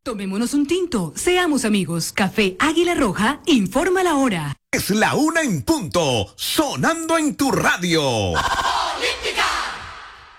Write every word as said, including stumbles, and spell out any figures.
Tomémonos un tinto, seamos amigos. Café Águila Roja, informa la hora. Es la una en punto, sonando en tu radio.